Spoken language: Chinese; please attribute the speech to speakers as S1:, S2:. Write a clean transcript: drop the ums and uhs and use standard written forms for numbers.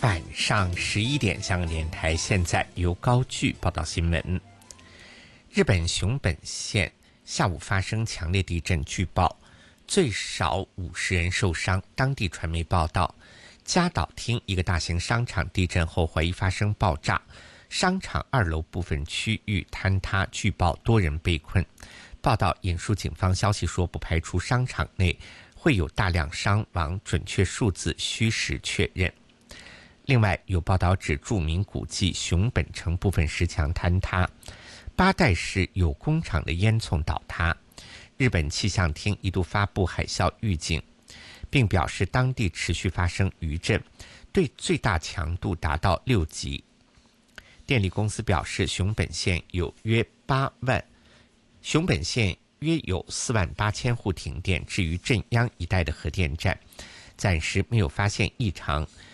S1: 晚上11点，香港电台现在由高炬报道新闻。日本熊本县下午发生强烈地震，据报最少50人受伤。当地传媒报道，加岛町一个大型商场地震后怀疑发生爆炸，商场2楼部分区域坍塌，据报多人被困。报道引述警方消息说，不排除商场内会有大量伤亡，准确数字需时确认。另外有报道指，著名古迹熊本城部分石墙坍塌，八代市有工厂的烟囱倒塌。日本气象厅一度发布海啸预警，并表示当地持续发生余震，对最大强度达到6级。电力公司表示，熊本县有约4万8千户停电。至于震央一带的核电站，暂时没有发现异常，